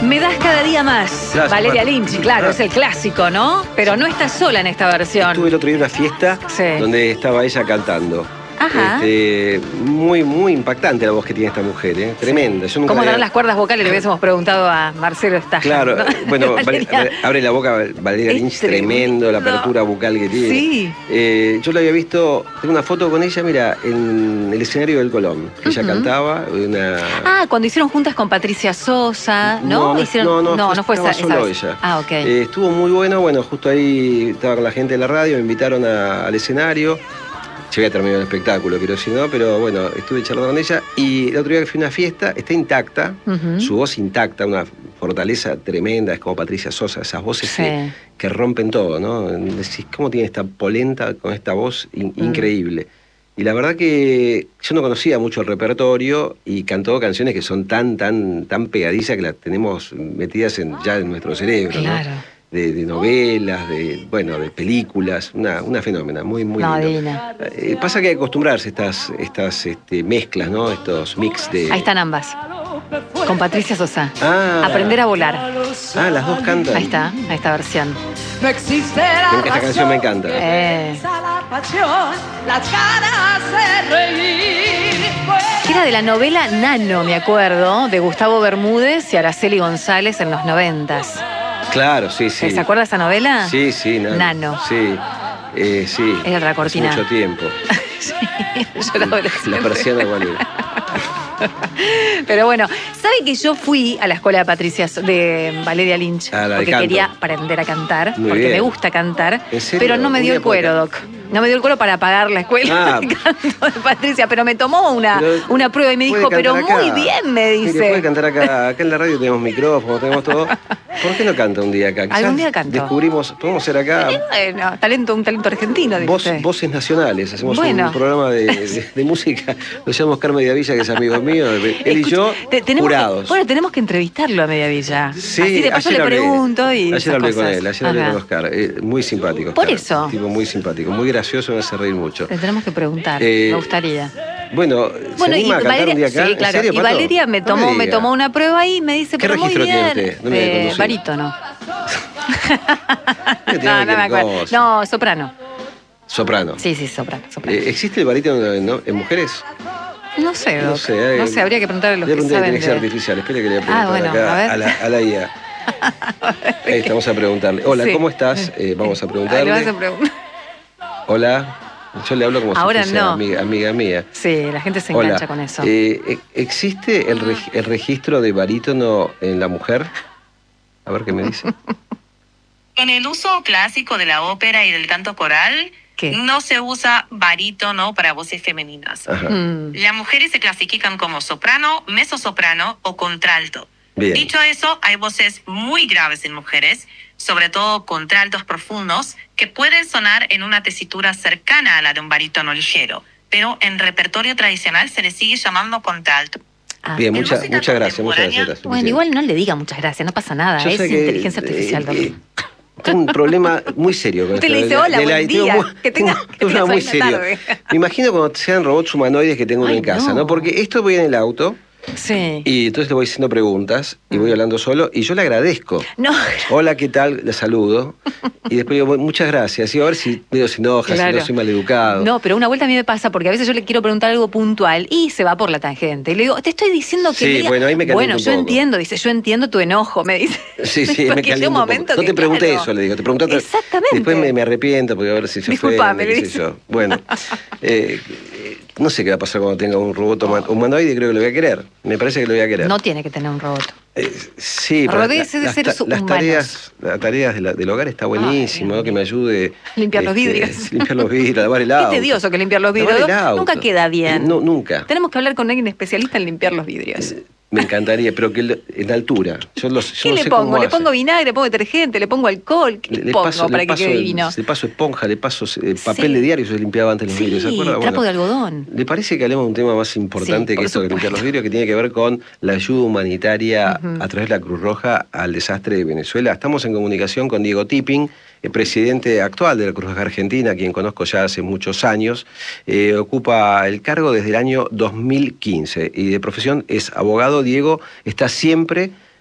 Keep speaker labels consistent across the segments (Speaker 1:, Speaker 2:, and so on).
Speaker 1: Me das cada día más.
Speaker 2: Gracias,
Speaker 1: Valeria
Speaker 2: Marta.
Speaker 1: Lynch, claro, es el clásico, ¿no? Pero no estás sola en esta versión.
Speaker 2: Estuve el otro día en una fiesta
Speaker 1: Sí.
Speaker 2: donde estaba ella cantando.
Speaker 1: Ajá.
Speaker 2: Muy, muy impactante la voz que tiene esta mujer, ¿eh? Tremenda. Yo nunca
Speaker 1: ¿Cómo
Speaker 2: había-
Speaker 1: darán las cuerdas vocales? Le hubiésemos preguntado a Marcelo Estaja.
Speaker 2: Claro,
Speaker 1: ¿no?
Speaker 2: bueno,
Speaker 1: Valeria.
Speaker 2: abre la boca Valeria
Speaker 1: Es
Speaker 2: Lynch, tremendo, la
Speaker 1: tremendo.
Speaker 2: apertura vocal que tiene.
Speaker 1: Sí.
Speaker 2: Yo la había visto, tengo una foto con ella, mira, en el escenario del Colón, que ella cantaba, una...
Speaker 1: Ah, cuando hicieron juntas con Patricia Sosa, ¿no?
Speaker 2: No,
Speaker 1: Hicieron... no fue
Speaker 2: estaba
Speaker 1: esa
Speaker 2: solo
Speaker 1: vez.
Speaker 2: ella.
Speaker 1: Ah, ok.
Speaker 2: Estuvo muy bueno, justo ahí estaba con la gente de la radio, me invitaron al escenario. Llegué a terminar el espectáculo, quiero decir, ¿no? Pero bueno, estuve charlando con ella y el otro día que fui a una fiesta, está intacta, su voz intacta, una fortaleza tremenda, es como Patricia Sosa, esas voces
Speaker 1: Sí.
Speaker 2: que rompen todo, ¿no? Decís, ¿cómo tiene esta polenta con esta voz increíble? Y la verdad que yo no conocía mucho el repertorio y cantó canciones que son tan pegadizas que las tenemos metidas ya en nuestro cerebro,
Speaker 1: Claro.
Speaker 2: ¿no? De novelas, de películas, una fenómena, muy
Speaker 1: No,
Speaker 2: lindo.
Speaker 1: divina.
Speaker 2: Pasa que hay que acostumbrarse a estas mezclas, ¿no? Estos mix de...
Speaker 1: Ahí están ambas. Con Patricia Sosa.
Speaker 2: Ah,
Speaker 1: Aprender a volar.
Speaker 2: las dos cantan.
Speaker 1: Ahí está, esta versión.
Speaker 3: No existe
Speaker 2: Esta canción me encanta.
Speaker 3: la pasión, las ganas de reír.
Speaker 1: Que era de la novela Nano, me acuerdo, de Gustavo Bermúdez y Araceli González en los 90s.
Speaker 2: Claro, sí.
Speaker 1: ¿Se acuerda de esa novela?
Speaker 2: Sí,
Speaker 1: Nano.
Speaker 2: Sí, sí.
Speaker 1: Es otra cortina.
Speaker 2: Hace mucho tiempo.
Speaker 1: Sí, yo la adolescente.
Speaker 2: La persiana igual.
Speaker 1: Pero bueno, ¿sabe que yo fui a la escuela de Valeria Lynch?
Speaker 2: Ah, la de
Speaker 1: porque
Speaker 2: canto.
Speaker 1: quería aprender a cantar,
Speaker 2: Muy
Speaker 1: porque
Speaker 2: bien.
Speaker 1: me gusta cantar,
Speaker 2: ¿En serio?
Speaker 1: pero no me
Speaker 2: Un
Speaker 1: dio
Speaker 2: día
Speaker 1: el cuero,
Speaker 2: puedo-
Speaker 1: Doc. No me dio el cuero para pagar la escuela de canto de Patricia, pero me tomó una prueba y me dijo,
Speaker 2: Puede
Speaker 1: pero
Speaker 2: cantar
Speaker 1: muy
Speaker 2: acá.
Speaker 1: bien, me
Speaker 2: Mire,
Speaker 1: dice.
Speaker 2: puede cantar acá en la radio tenemos micrófonos, tenemos todo. ¿Por qué no canta un día acá? Quizás
Speaker 1: Algún día canto.
Speaker 2: Descubrimos, podemos hacer acá
Speaker 1: Bueno, un talento argentino, dice usted.
Speaker 2: voces nacionales. Hacemos
Speaker 1: Bueno.
Speaker 2: un programa de música, lo llamamos Carmen Mediavilla, que es amigo mío, él y yo, jurados.
Speaker 1: Bueno, tenemos que entrevistarlo a Mediavilla.
Speaker 2: Sí,
Speaker 1: así de paso
Speaker 2: ayer
Speaker 1: le
Speaker 2: hablé.
Speaker 1: pregunto y
Speaker 2: Ayer
Speaker 1: esas
Speaker 2: hablé con
Speaker 1: cosas.
Speaker 2: él, ayer hablé
Speaker 1: Ajá.
Speaker 2: con Oscar. Muy simpático.
Speaker 1: Por
Speaker 2: Oscar,
Speaker 1: eso.
Speaker 2: Tipo muy simpático, muy gracioso, me hace reír mucho.
Speaker 1: Le tenemos que preguntar, me gustaría.
Speaker 2: Bueno, ¿se anima a cantar un día acá?
Speaker 1: sí,
Speaker 2: ¿En
Speaker 1: claro.
Speaker 2: serio,
Speaker 1: Y
Speaker 2: Pato?
Speaker 1: Valeria me
Speaker 2: No
Speaker 1: tomó
Speaker 2: diga.
Speaker 1: una prueba y me dice,
Speaker 2: ¿Qué
Speaker 1: pero muy
Speaker 2: registro
Speaker 1: bien.
Speaker 2: tiene usted? No me había conocido.
Speaker 1: Barítono.
Speaker 2: Tiene
Speaker 1: No, no me
Speaker 2: cualquier
Speaker 1: acuerdo.
Speaker 2: cosa.
Speaker 1: No, soprano.
Speaker 2: Soprano.
Speaker 1: Sí, soprano.
Speaker 2: ¿Existe el barítono en mujeres?
Speaker 1: No sé,
Speaker 2: No
Speaker 1: Doc.
Speaker 2: sé.
Speaker 1: No sé, habría que preguntarle a los
Speaker 2: Le
Speaker 1: que
Speaker 2: pregunté a la
Speaker 1: saben
Speaker 2: inteligencia
Speaker 1: de...
Speaker 2: artificial. Espere que le voy a preguntar
Speaker 1: bueno,
Speaker 2: acá
Speaker 1: a ver.
Speaker 2: a la IA. Ahí estamos a preguntarle. Hola,
Speaker 1: Sí.
Speaker 2: ¿cómo estás? Vamos a
Speaker 1: Ah,
Speaker 2: preguntarle.
Speaker 1: le vas a preguntar.
Speaker 2: Hola. Yo le hablo como
Speaker 1: Ahora
Speaker 2: si fuese
Speaker 1: no.
Speaker 2: amiga mía.
Speaker 1: Sí, la gente se
Speaker 2: Hola.
Speaker 1: engancha con eso.
Speaker 2: ¿Existe el registro de barítono en la mujer? A ver qué me dice.
Speaker 4: En el uso clásico de la ópera y del canto coral,
Speaker 1: ¿Qué?
Speaker 4: no se usa barítono para voces femeninas.
Speaker 2: Ajá.
Speaker 4: Las mujeres se clasifican como soprano, mezzosoprano o contralto.
Speaker 2: Bien.
Speaker 4: Dicho eso, hay voces muy graves en mujeres, sobre todo contraltos profundos, que pueden sonar en una tesitura cercana a la de un barítono ligero, pero en repertorio tradicional se le sigue llamando contralto.
Speaker 1: Ah.
Speaker 2: Bien,
Speaker 4: En
Speaker 2: muchas
Speaker 4: música
Speaker 2: gracias.
Speaker 4: contemporánea-
Speaker 1: Bueno, igual no le diga muchas gracias, no pasa nada.
Speaker 2: Yo
Speaker 1: Es
Speaker 2: sé que,
Speaker 1: inteligencia artificial, Doc.
Speaker 2: Tengo un problema muy serio con
Speaker 1: Usted
Speaker 2: esto
Speaker 1: le dice,
Speaker 2: de la-
Speaker 1: "Hola,
Speaker 2: de la-
Speaker 1: buen
Speaker 2: tengo
Speaker 1: día,
Speaker 2: muy-
Speaker 1: que tenga-
Speaker 2: tengo
Speaker 1: que
Speaker 2: un
Speaker 1: tenga
Speaker 2: problema muy
Speaker 1: sueño
Speaker 2: serio.
Speaker 1: tarde".
Speaker 2: Me imagino cuando sean robots humanoides que tengo uno
Speaker 1: Ay,
Speaker 2: en casa,
Speaker 1: no.
Speaker 2: ¿no? Porque esto voy en el auto
Speaker 1: Sí.
Speaker 2: y entonces le voy haciendo preguntas y voy hablando solo y yo le agradezco.
Speaker 1: No,
Speaker 2: Hola, ¿qué tal? Le saludo. Y después digo, muchas gracias. Y a ver si medio se enoja,
Speaker 1: Claro.
Speaker 2: si no soy maleducado.
Speaker 1: no, pero una vuelta a mí me pasa porque a veces yo le quiero preguntar algo puntual y se va por la tangente. Y le digo, te estoy diciendo que...
Speaker 2: Sí,
Speaker 1: mira".
Speaker 2: bueno, ahí me caliento
Speaker 1: Bueno,
Speaker 2: un
Speaker 1: yo
Speaker 2: poco.
Speaker 1: entiendo, dice, yo entiendo tu enojo, me dice.
Speaker 2: Sí, me
Speaker 1: Porque
Speaker 2: caliento
Speaker 1: llega un
Speaker 2: un poco.
Speaker 1: momento
Speaker 2: No
Speaker 1: que,
Speaker 2: te pregunté
Speaker 1: claro.
Speaker 2: eso, le digo. Te pregunté otra-
Speaker 1: Exactamente.
Speaker 2: Después me arrepiento porque a ver si se
Speaker 1: Disculpame,
Speaker 2: ofende,
Speaker 1: le
Speaker 2: qué sé
Speaker 1: dice.
Speaker 2: yo. Bueno, no sé qué va a pasar cuando tenga un robot humanoide, creo que lo voy a querer. Me parece que lo voy a querer.
Speaker 1: No tiene que tener un robot.
Speaker 2: Sí, pero
Speaker 1: Rodearse de seres humanos.
Speaker 2: las tareas del hogar está buenísimo,
Speaker 1: Ay,
Speaker 2: ¿no? Que me ayude.
Speaker 1: Limpiar los vidrios.
Speaker 2: Limpiar los vidrios, lavar el auto.
Speaker 1: Qué tedioso que limpiar los
Speaker 2: Lavar
Speaker 1: vidrios.
Speaker 2: el auto.
Speaker 1: Nunca queda bien.
Speaker 2: No, nunca.
Speaker 1: Tenemos que hablar con alguien especialista en limpiar los vidrios.
Speaker 2: Me encantaría, pero que en la altura. Yo
Speaker 1: ¿Qué
Speaker 2: no
Speaker 1: le
Speaker 2: sé
Speaker 1: pongo?
Speaker 2: cómo
Speaker 1: Le
Speaker 2: hace.
Speaker 1: pongo vinagre, le pongo detergente, le pongo alcohol. ¿Qué le pongo para que quede divino?
Speaker 2: Le paso esponja, le paso papel
Speaker 1: Sí.
Speaker 2: de diario, se limpiaba antes los
Speaker 1: Sí,
Speaker 2: vidrios, ¿se acuerda?
Speaker 1: trapo de algodón.
Speaker 2: ¿Le parece que hablemos de un tema más importante
Speaker 1: Sí,
Speaker 2: que
Speaker 1: por
Speaker 2: esto que limpiar los vidrios, que tiene que ver con la ayuda humanitaria a través de la Cruz Roja al desastre de Venezuela? Estamos en comunicación con Diego Tipping, el presidente actual de la Cruz Roja Argentina, a quien conozco ya hace muchos años. Ocupa el cargo desde el año 2015 y de profesión es abogado. Diego está siempre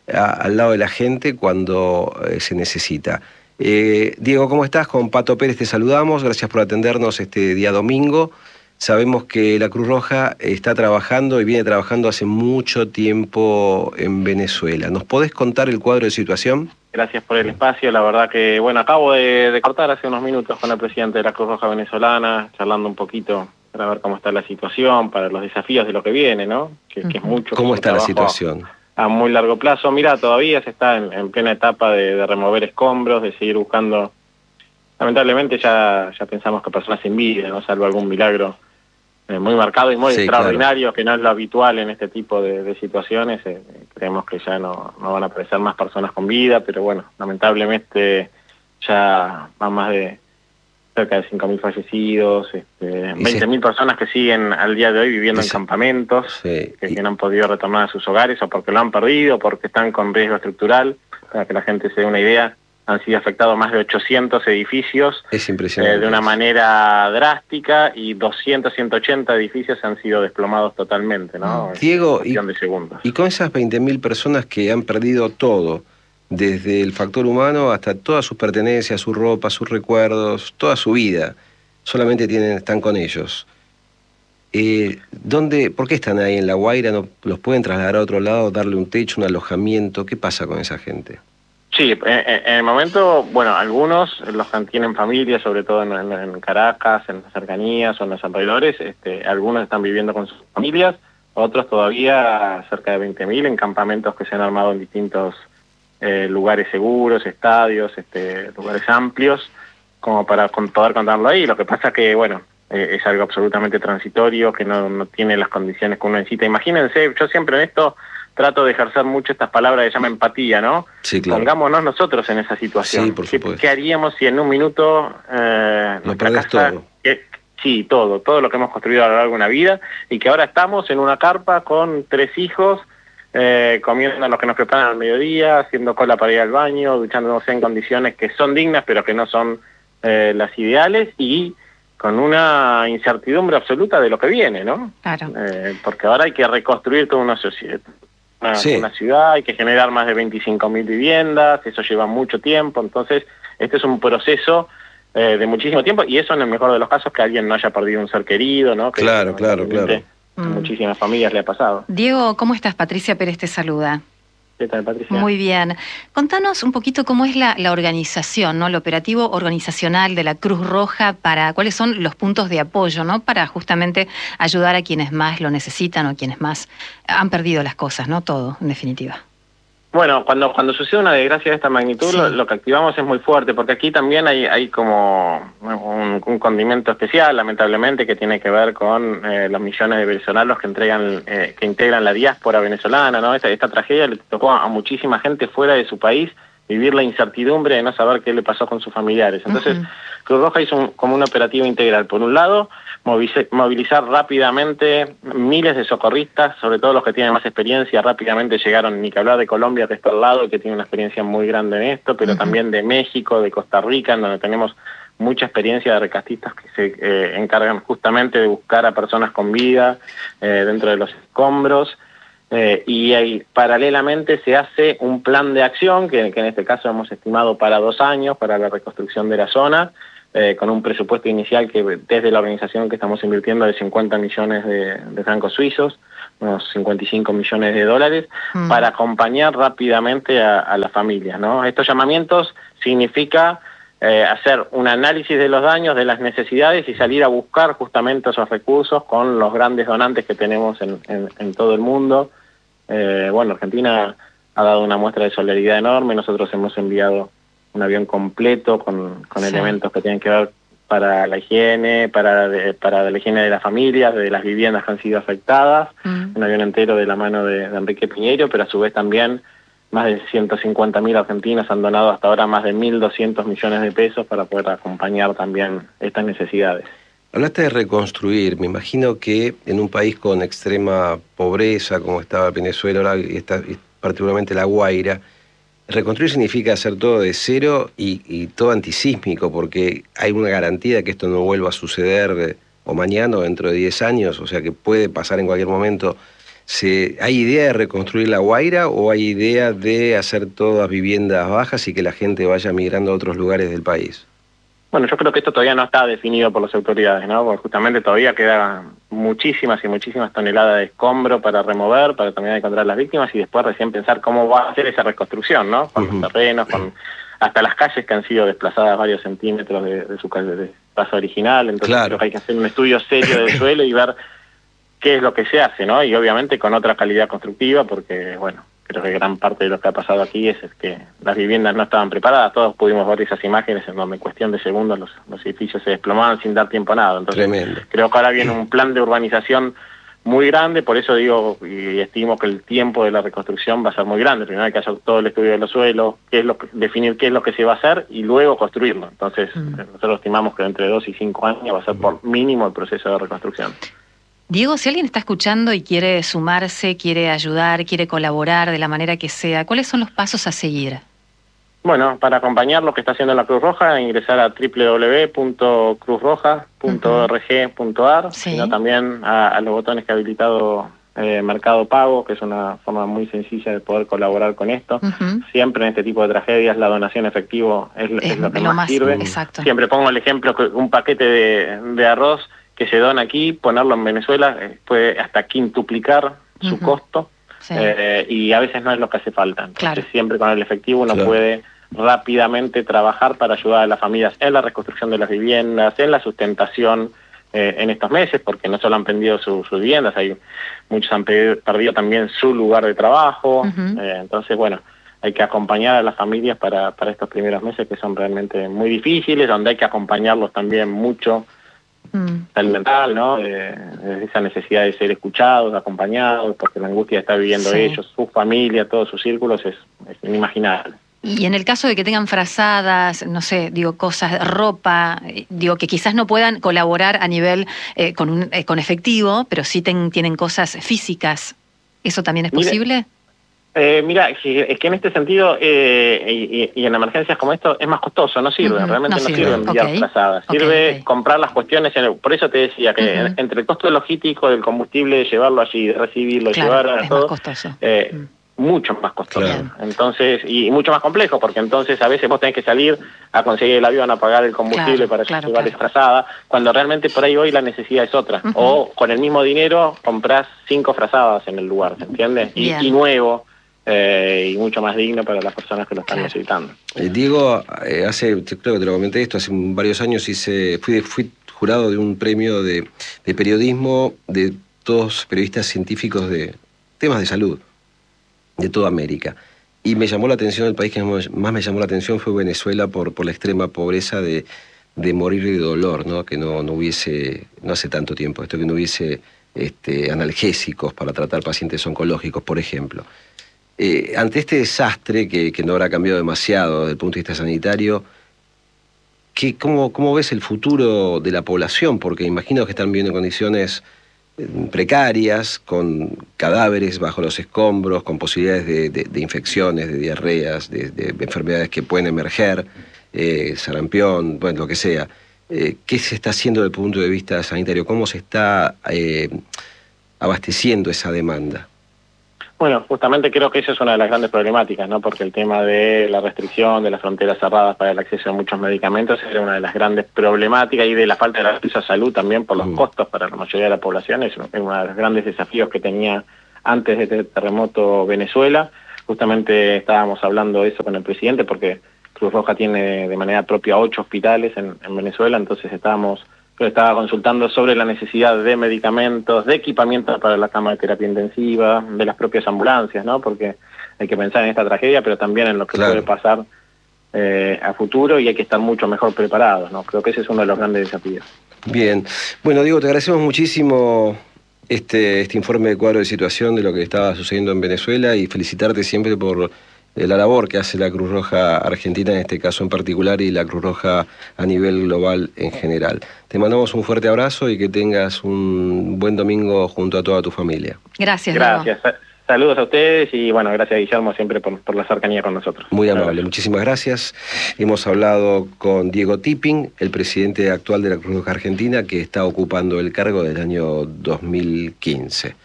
Speaker 2: al lado de la gente cuando se necesita. Diego, ¿cómo estás? Con Pato Pérez te saludamos. Gracias por atendernos este día domingo. Sabemos que la Cruz Roja está trabajando y viene trabajando hace mucho tiempo en Venezuela. ¿Nos podés contar el cuadro de situación?
Speaker 5: Gracias por el espacio. La verdad que, bueno, acabo de cortar hace unos minutos con el presidente de la Cruz Roja venezolana, charlando un poquito para ver cómo está la situación, para los desafíos de lo que viene, ¿no? Que es mucho.
Speaker 2: ¿Cómo está la situación?
Speaker 5: A muy largo plazo. Mira, todavía se está en plena etapa de remover escombros, de seguir buscando. Lamentablemente ya pensamos que personas sin vida, ¿no? Salvo algún milagro muy marcado y muy extraordinario, claro, que no es lo habitual en este tipo de situaciones. Creemos que ya no van a aparecer más personas con vida, pero bueno, lamentablemente ya van más de cerca de 5.000 fallecidos, 20.000 personas que siguen al día de hoy viviendo en campamentos, que no han podido retornar a sus hogares o porque lo han perdido, porque están con riesgo estructural. Para que la gente se dé una idea, han sido afectados más de 800 edificios.
Speaker 2: Es impresionante.
Speaker 5: De una manera drástica, y 180 edificios han sido desplomados totalmente, ¿no?
Speaker 2: Diego,
Speaker 5: y
Speaker 2: con esas 20.000 personas que han perdido todo, desde el factor humano hasta todas sus pertenencias, su ropa, sus recuerdos, toda su vida, solamente están con ellos. ¿Por qué están ahí en La Guaira? ¿No los pueden trasladar a otro lado, darle un techo, un alojamiento? ¿Qué pasa con esa gente?
Speaker 5: Sí, en el momento, bueno, algunos, los que tienen familia, sobre todo en Caracas, en las cercanías o en los alrededores, algunos están viviendo con sus familias, otros todavía, cerca de 20.000, en campamentos que se han armado en distintos lugares seguros, estadios, lugares amplios, como para poder contarlo ahí. Lo que pasa que, bueno, es algo absolutamente transitorio, que no tiene las condiciones que uno necesita. Imagínense, yo siempre en esto trato de ejercer mucho estas palabras que se llama empatía, ¿no?
Speaker 2: Sí, claro.
Speaker 5: Pongámonos nosotros en esa situación.
Speaker 2: Sí, por supuesto.
Speaker 5: ¿Qué haríamos si en un minuto
Speaker 2: nuestra casa... todo.
Speaker 5: Sí, todo lo que hemos construido a lo largo de una vida, y que ahora estamos en una carpa con 3 hijos, comiendo lo que nos preparan al mediodía, haciendo cola para ir al baño, duchándonos en condiciones que son dignas, pero que no son las ideales, y con una incertidumbre absoluta de lo que viene, ¿no?
Speaker 1: Claro.
Speaker 5: Porque ahora hay que reconstruir toda una sociedad. Una ciudad, hay que generar más de 25.000 viviendas, eso lleva mucho tiempo, entonces este es un proceso de muchísimo tiempo, y eso en el mejor de los casos, que alguien no haya perdido un ser querido, ¿no? Que
Speaker 2: claro.
Speaker 5: Muchísimas familias le ha pasado.
Speaker 1: Diego, ¿cómo estás? Patricia Pérez te saluda.
Speaker 5: ¿Qué tal, Patricia?
Speaker 1: Muy bien. Contanos un poquito cómo es la organización, ¿no? El operativo organizacional de la Cruz Roja, cuáles son los puntos de apoyo, ¿no? Para justamente ayudar a quienes más lo necesitan o quienes más han perdido las cosas, ¿no? Todo, en definitiva.
Speaker 5: Bueno, cuando sucede una desgracia de esta magnitud, lo que activamos es muy fuerte, porque aquí también hay como un condimento especial, lamentablemente, que tiene que ver con los millones de venezolanos que integran la diáspora venezolana, ¿no? Esta tragedia le tocó a muchísima gente fuera de su país vivir la incertidumbre de no saber qué le pasó con sus familiares. Entonces, Cruz Roja hizo como un operativo integral. Por un lado, movilizar rápidamente miles de socorristas, sobre todo los que tienen más experiencia. Rápidamente llegaron, ni que hablar de Colombia, que está al lado, que tiene una experiencia muy grande en esto, pero también de México, de Costa Rica, en donde tenemos mucha experiencia de rescatistas que se encargan justamente de buscar a personas con vida dentro de los escombros. Y ahí, paralelamente, se hace un plan de acción que en este caso hemos estimado para 2 años para la reconstrucción de la zona, con un presupuesto inicial que desde la organización que estamos invirtiendo de 50 millones de francos suizos, unos 55 millones de dólares, para acompañar rápidamente a las familias, ¿no? Estos llamamientos significa hacer un análisis de los daños, de las necesidades, y salir a buscar justamente esos recursos con los grandes donantes que tenemos en todo el mundo. Bueno, Argentina ha dado una muestra de solidaridad enorme. Nosotros hemos enviado un avión completo con elementos que tienen que ver para la higiene, para la higiene de las familias, de las viviendas que han sido afectadas, un avión entero de la mano de Enrique Piñeiro, pero a su vez también más de 150.000 argentinos han donado hasta ahora más de 1.200 millones de pesos para poder acompañar también estas necesidades.
Speaker 2: Hablaste de reconstruir. Me imagino que en un país con extrema pobreza, como estaba Venezuela ahora, y particularmente La Guaira, reconstruir significa hacer todo de cero y todo antisísmico, porque hay una garantía de que esto no vuelva a suceder o mañana o dentro de 10 años, o sea que puede pasar en cualquier momento. ¿Hay idea de reconstruir La Guaira o hay idea de hacer todas viviendas bajas y que la gente vaya migrando a otros lugares del país?
Speaker 5: Bueno, yo creo que esto todavía no está definido por las autoridades, ¿no? Porque justamente todavía quedan muchísimas y muchísimas toneladas de escombro para remover, para terminar de encontrar las víctimas y después recién pensar cómo va a hacer esa reconstrucción, ¿no? Con los terrenos, con hasta las calles que han sido desplazadas varios centímetros de su paso original. Entonces creo que hay que hacer un estudio serio del suelo y ver qué es lo que se hace, ¿no? Y obviamente con otra calidad constructiva, porque, bueno, creo que gran parte de lo que ha pasado aquí es que las viviendas no estaban preparadas. Todos pudimos ver esas imágenes en donde en cuestión de segundos los edificios se desplomaban sin dar tiempo a nada. Entonces, tremendo. Creo que ahora viene un plan de urbanización muy grande, por eso digo y estimo que el tiempo de la reconstrucción va a ser muy grande. Primero hay que hacer todo el estudio de los suelos, definir qué es lo que se va a hacer y luego construirlo. Entonces, nosotros estimamos que entre 2 y 5 años va a ser por mínimo el proceso de reconstrucción.
Speaker 1: Diego, si alguien está escuchando y quiere sumarse, quiere ayudar, quiere colaborar de la manera que sea, ¿cuáles son los pasos a seguir?
Speaker 5: Bueno, para acompañar lo que está haciendo la Cruz Roja, ingresar a www.cruzroja.org.ar, sino también a los botones que ha habilitado Mercado Pago, que es una forma muy sencilla de poder colaborar con esto. Siempre en este tipo de tragedias la donación efectivo es lo que más sirve.
Speaker 1: Exacto.
Speaker 5: Siempre pongo el ejemplo que un paquete de arroz que se dona aquí, ponerlo en Venezuela puede hasta quintuplicar su costo, y a veces no es lo que hace falta. Entonces, siempre con el efectivo uno puede rápidamente trabajar para ayudar a las familias en la reconstrucción de las viviendas, en la sustentación en estos meses, porque no solo han perdido sus viviendas, muchos han perdido también su lugar de trabajo. Entonces, bueno, hay que acompañar a las familias para estos primeros meses que son realmente muy difíciles, donde hay que acompañarlos también mucho salud mental, ¿no? Esa necesidad de ser escuchados, acompañados, porque la angustia está viviendo ellos, su familia, todos sus círculos, es inimaginable.
Speaker 1: Y en el caso de que tengan frazadas, no sé, digo, cosas, ropa, digo, que quizás no puedan colaborar a nivel con efectivo, pero sí tienen cosas físicas, ¿eso también es posible?
Speaker 5: Mira, es que en este sentido, y en emergencias como esto, es más costoso, no sirve, realmente no sirve enviar frazadas, sirve comprar las cuestiones, por eso te decía que entre el costo logístico del combustible, de llevarlo allí, de recibirlo, llevar a todo, mucho más costoso, entonces, y mucho más complejo, porque entonces a veces vos tenés que salir a conseguir el avión, a pagar el combustible para llevar esa frazada, cuando realmente por ahí hoy la necesidad es otra, o con el mismo dinero comprás 5 frazadas en el lugar, ¿se entiende? Y nuevo, y mucho más digno para las personas que lo están necesitando.
Speaker 2: Diego, creo que te lo comenté esto, hace varios años fui jurado de un premio de periodismo de todos periodistas científicos de temas de salud, de toda América. Y me llamó la atención, el país que más me llamó la atención fue Venezuela por la extrema pobreza de morir de dolor, ¿no? Que no hubiese, no hace tanto tiempo, que no hubiese analgésicos para tratar pacientes oncológicos, por ejemplo. Ante este desastre, que no habrá cambiado demasiado desde el punto de vista sanitario, ¿cómo ves el futuro de la población? Porque imagino que están viviendo en condiciones precarias, con cadáveres bajo los escombros, con posibilidades de infecciones, de diarreas, de enfermedades que pueden emerger, sarampión, bueno, lo que sea. ¿Qué se está haciendo desde el punto de vista sanitario? ¿Cómo se está abasteciendo esa demanda?
Speaker 5: Bueno, justamente creo que esa es una de las grandes problemáticas, ¿no? Porque el tema de la restricción, de las fronteras cerradas para el acceso a muchos medicamentos era una de las grandes problemáticas, y de la falta de acceso a salud también por los costos para la mayoría de la población. Es uno de los grandes desafíos que tenía antes de este terremoto Venezuela. Justamente estábamos hablando de eso con el presidente, porque Cruz Roja tiene de manera propia 8 hospitales en Venezuela, entonces estaba consultando sobre la necesidad de medicamentos, de equipamientos para la cama de terapia intensiva, de las propias ambulancias, ¿no? Porque hay que pensar en esta tragedia, pero también en lo que puede pasar a futuro, y hay que estar mucho mejor preparados, ¿no? Creo que ese es uno de los grandes desafíos.
Speaker 2: Bien. Bueno, Diego, te agradecemos muchísimo este informe de cuadro de situación de lo que estaba sucediendo en Venezuela, y felicitarte siempre por la labor que hace la Cruz Roja Argentina en este caso en particular, y la Cruz Roja a nivel global en general. Te mandamos un fuerte abrazo y que tengas un buen domingo junto a toda tu familia.
Speaker 1: Gracias.
Speaker 5: Gracias. Saludos a ustedes y bueno, gracias Guillermo siempre por la cercanía con nosotros.
Speaker 2: Muy amable, muchísimas gracias. Hemos hablado con Diego Tipping, el presidente actual de la Cruz Roja Argentina, que está ocupando el cargo del año 2015.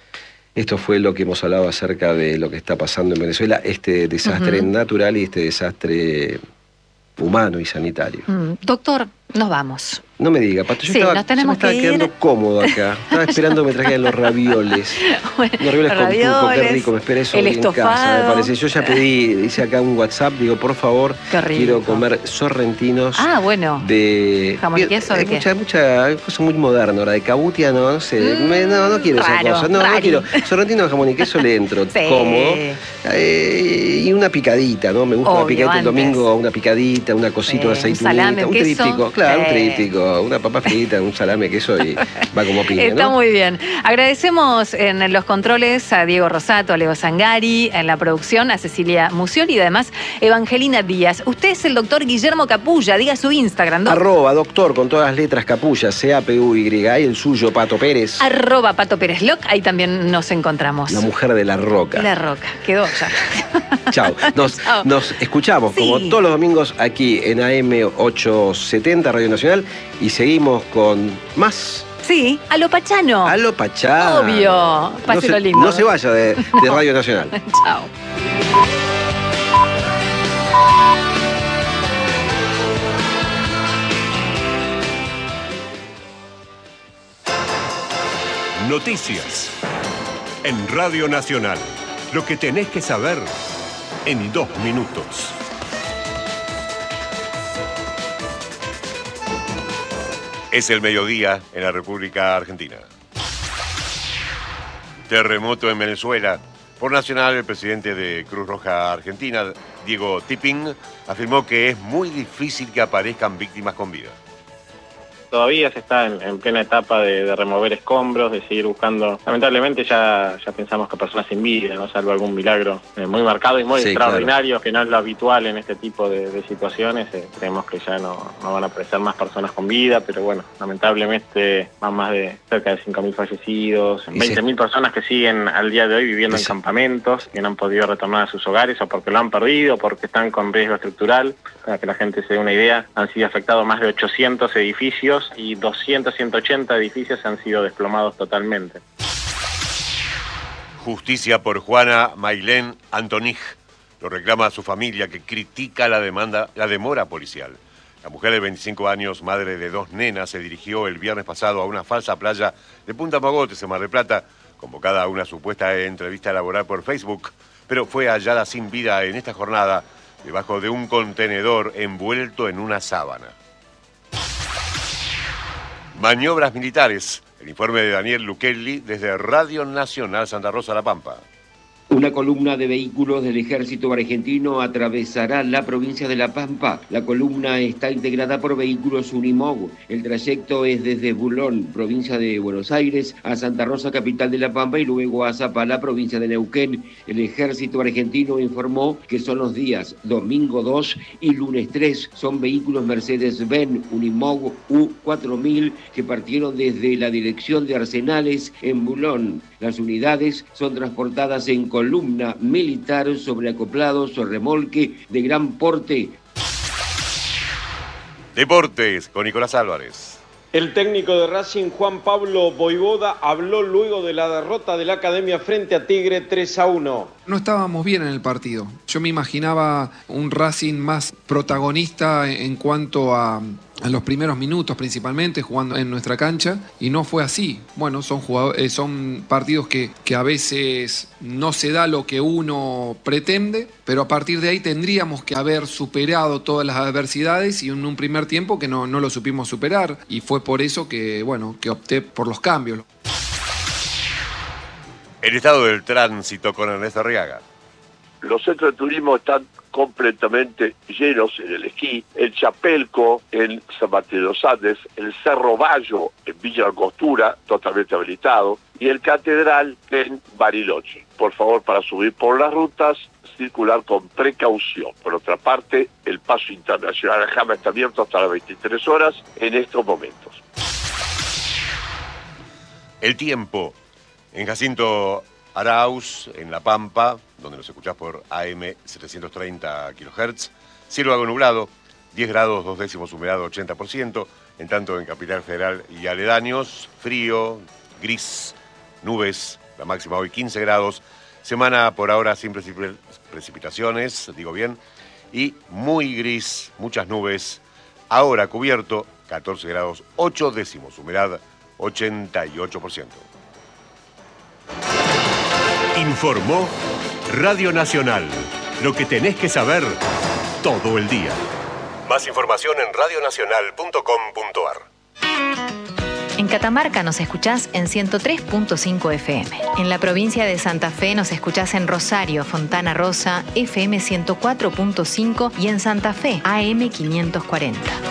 Speaker 2: Esto fue lo que hemos hablado acerca de lo que está pasando en Venezuela, este desastre natural y este desastre humano y sanitario.
Speaker 1: Doctor, nos vamos.
Speaker 2: No me diga, Pato, yo
Speaker 1: Sí,
Speaker 2: estaba,
Speaker 1: nos tenemos
Speaker 2: yo me estaba
Speaker 1: que ir.
Speaker 2: quedando cómodo acá. Estaba esperando que me trajeran los ravioles.
Speaker 1: Bueno,
Speaker 2: Los ravioles con pulpo, qué rico, me esperé eso
Speaker 1: el
Speaker 2: hoy en casa,
Speaker 1: estofado.
Speaker 2: me parece. Yo ya pedí, hice acá un WhatsApp, digo, por favor,
Speaker 1: Qué rico.
Speaker 2: quiero comer sorrentinos
Speaker 1: Bueno.
Speaker 2: de...
Speaker 1: ¿Jamón y queso de
Speaker 2: Hay
Speaker 1: qué?
Speaker 2: mucha cosa muy moderna ahora, de cabutia, no sé. No quiero esa
Speaker 1: raro,
Speaker 2: cosa. No
Speaker 1: rari.
Speaker 2: quiero. Sorrentino de jamón y queso le entro,
Speaker 1: Sí.
Speaker 2: cómodo. Y una picadita, ¿no? Me gusta
Speaker 1: Obvio,
Speaker 2: una picadita el
Speaker 1: antes.
Speaker 2: domingo, una picadita, una cosita,
Speaker 1: Sí,
Speaker 2: una
Speaker 1: un
Speaker 2: aceitunita,
Speaker 1: salame, un queso.
Speaker 2: tríptico. Claro, un
Speaker 1: Sí.
Speaker 2: tríptico, una papa frita, un salame, queso y va como piña,
Speaker 1: Está
Speaker 2: ¿no?
Speaker 1: muy bien. Agradecemos en los controles a Diego Rosato, a Leo Sangari, en la producción a Cecilia Musioli y además Evangelina Díaz. Usted es el doctor Guillermo Capulla, diga su Instagram, ¿no?
Speaker 2: @doctor con todas las letras Capulla, CAPUY, y el suyo, Pato Pérez,
Speaker 1: @Pato Pérez Loc, ahí también nos encontramos.
Speaker 2: la mujer de la roca.
Speaker 1: La Roca, quedó ya.
Speaker 2: Chao.
Speaker 1: Chao.
Speaker 2: Nos escuchamos
Speaker 1: Sí.
Speaker 2: como todos los domingos aquí en AM 870 Radio Nacional y seguimos con más
Speaker 1: Sí, a lo Pachano.
Speaker 2: A lo Pachá.
Speaker 1: Obvio. Páselo lindo.
Speaker 2: No se vaya de Radio Nacional.
Speaker 1: Chao.
Speaker 6: Noticias en Radio Nacional. Lo que tenés que saber en 2 minutos. Es el mediodía en la República Argentina. Terremoto en Venezuela. Por Nacional, el presidente de Cruz Roja Argentina, Diego Tipping, afirmó que es muy difícil que aparezcan víctimas con vida.
Speaker 5: Todavía se está en plena etapa de remover escombros, de seguir buscando. Lamentablemente ya pensamos que personas sin vida, ¿no? Salvo algún milagro muy marcado y muy extraordinario, claro, que no es lo habitual en este tipo de situaciones. Creemos que ya no van a aparecer más personas con vida, pero bueno, lamentablemente van más de cerca de 5.000 fallecidos, 20.000 personas que siguen al día de hoy viviendo en campamentos, que no han podido retornar a sus hogares o porque lo han perdido o porque están con riesgo estructural. Para que la gente se dé una idea, han sido afectados más de 800 edificios y 200, 180 edificios han sido desplomados totalmente.
Speaker 6: Justicia por Juana Mailén Antonij. Lo reclama su familia, que critica la demora policial. La mujer de 25 años, madre de 2 nenas, se dirigió el viernes pasado a una falsa playa de Punta Mogotes, en Mar del Plata, convocada a una supuesta entrevista laboral por Facebook, pero fue hallada sin vida en esta jornada debajo de un contenedor envuelto en una sábana. Maniobras militares. El informe de Daniel Luquelli desde Radio Nacional Santa Rosa, La Pampa.
Speaker 7: Una columna de vehículos del ejército argentino atravesará la provincia de La Pampa. La columna está integrada por vehículos Unimog. El trayecto es desde Bulón, provincia de Buenos Aires, a Santa Rosa, capital de La Pampa, y luego a Zapala, provincia de Neuquén. El ejército argentino informó que son los días domingo 2 y lunes 3. Son vehículos Mercedes-Benz Unimog U4000 que partieron desde la dirección de Arsenales en Bulón. Las unidades son transportadas en columna militar sobre acoplados o remolque de gran porte.
Speaker 6: Deportes con Nicolás Álvarez.
Speaker 8: El técnico de Racing, Juan Pablo Voivoda, habló luego de la derrota de la Academia frente a Tigre 3-1.
Speaker 9: No estábamos bien en el partido. Yo me imaginaba un Racing más protagonista en cuanto a los primeros minutos, principalmente jugando en nuestra cancha, y no fue así. Bueno, son partidos que a veces no se da lo que uno pretende, pero a partir de ahí tendríamos que haber superado todas las adversidades y en un primer tiempo que no lo supimos superar, y fue por eso que opté por los cambios.
Speaker 6: El estado del tránsito con Ernesto Arriaga.
Speaker 10: Los centros de turismo están completamente llenos en el esquí, el Chapelco en San Martín de los Andes, el Cerro Bayo en Villa Angostura, totalmente habilitado, y el Catedral en Bariloche. Por favor, para subir por las rutas, circular con precaución. Por otra parte, el paso internacional a Jama está abierto hasta las 23 horas en estos momentos.
Speaker 6: El tiempo. En Jacinto Arauz, en La Pampa, donde nos escuchás por AM 730 kHz, cielo algo nublado, 10 grados 2 décimos, humedad 80%, en tanto en Capital Federal y aledaños, frío, gris, nubes, La máxima hoy 15 grados. Semana por ahora sin precipitaciones, digo bien, y muy gris, muchas nubes. Ahora cubierto, 14 grados 8 décimos, humedad 88%.
Speaker 11: Informó Radio Nacional. Lo que tenés que saber todo el día. Más información en radionacional.com.ar.
Speaker 12: En Catamarca nos escuchás en 103.5 FM. En la provincia de Santa Fe nos escuchás en Rosario, Fontana Rosa, FM 104.5 y en Santa Fe, AM 540.